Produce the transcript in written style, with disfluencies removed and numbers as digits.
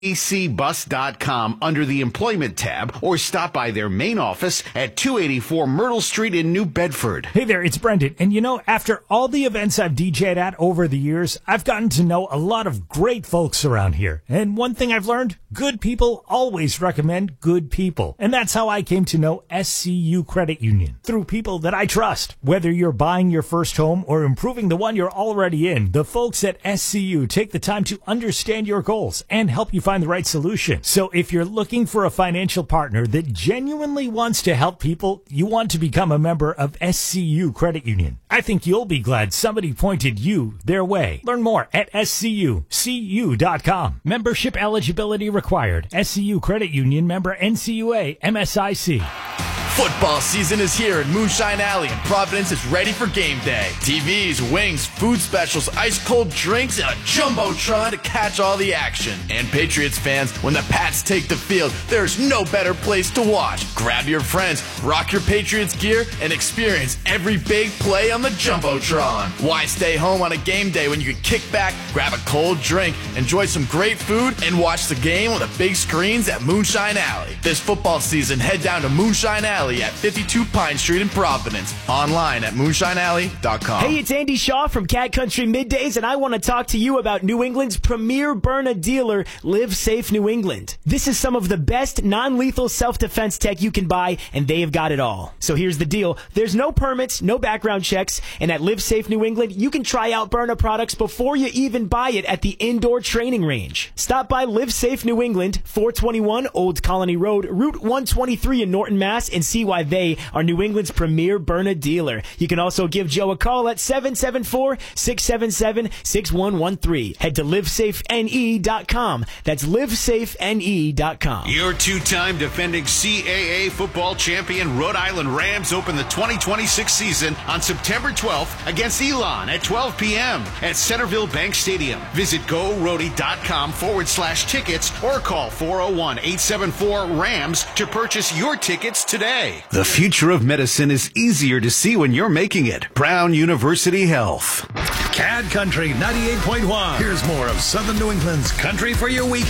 acbus.com under the Employment tab or stop by their main office at 284 Myrtle Street in New Bedford. Hey there, it's Brendan. And you know, after all the events I've DJ'd at over the years, I've gotten to know a lot of great folks around here. And one thing I've learned, good people always recommend good people. And that's how I came to know SCU Credit Union, through people that I trust. Whether you're buying your first home or improving the one you're already in, the folks at SCU take the time to understand your goals and help you find the right solution. So if you're looking for a financial partner that genuinely wants to help people, you want to become a member of SCU Credit Union. I think you'll be glad somebody pointed you their way. Learn more at scucu.com. Membership eligibility required. SCU Credit Union, member NCUA, MSIC. Football season is here, and Moonshine Alley in Providence is ready for game day. TVs, wings, food specials, ice-cold drinks, and a jumbotron to catch all the action. And Patriots fans, when the Pats take the field, there's no better place to watch. Grab your friends, rock your Patriots gear, and experience every big play on the jumbotron. Why stay home on a game day when you can kick back, grab a cold drink, enjoy some great food, and watch the game on the big screens at Moonshine Alley? This football season, head down to Moonshine Alley at 52 Pine Street in Providence. Online at moonshinealley.com. Hey, it's Andy Shaw from Cat Country Middays, and I want to talk to you about New England's premier Byrna dealer, Live Safe New England. This is some of the best non-lethal self-defense tech you can buy, and they have got it all. So here's the deal. There's no permits, no background checks, and at Live Safe New England, you can try out Byrna products before you even buy it at the indoor training range. Stop by Live Safe New England, 421 Old Colony Road, Route 123 in Norton, Mass., and see why they are New England's premier Byrna dealer. You can also give Joe a call at 774-677-6113. Head to livesafene.com. That's livesafene.com. Your two-time defending CAA football champion Rhode Island Rams open the 2026 season on September 12th against Elon at 12 p.m. at Centerville Bank Stadium. Visit GoRody.com/tickets or call 401-874-RAMS to purchase your tickets today. The future of medicine is easier to see when you're making it. Brown University Health. CAD Country 98.1. Here's more of Southern New England's Country for Your Weekend.